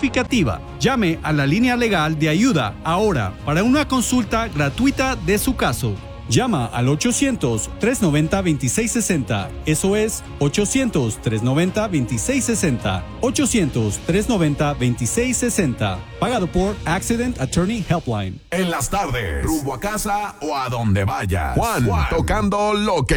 significativa. Llame a la línea legal de ayuda ahora para una consulta gratuita de su caso. Llama al 800-390-2660. Eso es 800-390-2660. 800-390-2660. Pagado por Accident Attorney Helpline. En las tardes, rumbo a casa o a donde vayas. Juan, tocando lo que